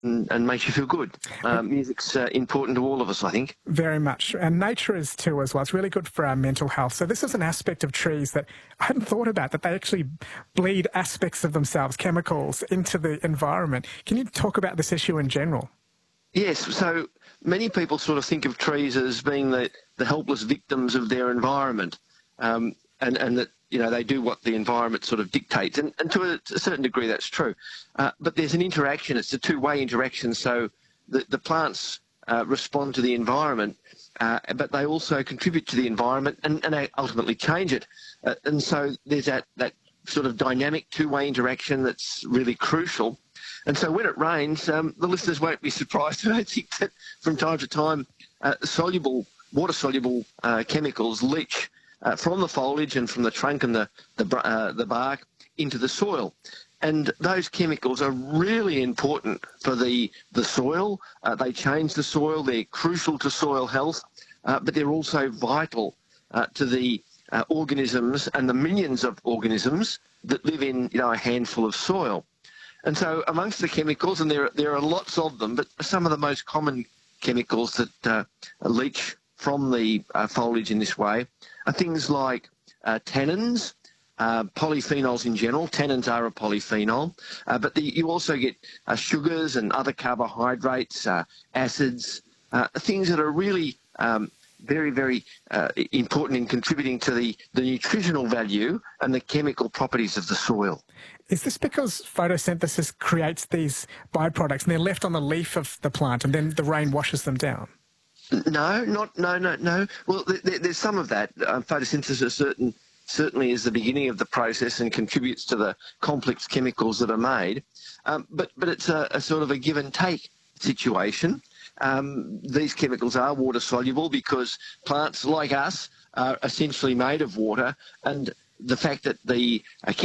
and makes you feel good. Music's important to all of us, I think. Very much. And nature is too as well. It's really good for our mental health. So this is an aspect of trees that I hadn't thought about, that they actually bleed aspects of themselves, chemicals, into the environment. Can you talk about this issue in general? Yes, so many people sort of think of trees as being the helpless victims of their environment, and that, you know, they do what the environment sort of dictates, and to a certain degree that's true. But there's an interaction, it's a two-way interaction, so the plants respond to the environment, but they also contribute to the environment and ultimately change it. And so there's that sort of dynamic two-way interaction that's really crucial. And so when it rains, the listeners won't be surprised, I think, that from time to time water-soluble chemicals leach from the foliage and from the trunk and the bark into the soil. And those chemicals are really important for the soil. They change the soil, they're crucial to soil health, but they're also vital to the organisms and the millions of organisms that live in, you know, a handful of soil. And so amongst the chemicals, and there are lots of them, but some of the most common chemicals that leach from the foliage in this way are things like tannins, polyphenols in general. Tannins are a polyphenol, but you also get sugars and other carbohydrates, acids, things that are really very, very important in contributing to the nutritional value and the chemical properties of the soil. Is this because photosynthesis creates these byproducts and they're left on the leaf of the plant and then the rain washes them down? No. Well, there's some of that. Photosynthesis certainly is the beginning of the process and contributes to the complex chemicals that are made. But it's a sort of a give and take situation. These chemicals are water soluble because plants like us are essentially made of water, and the fact that the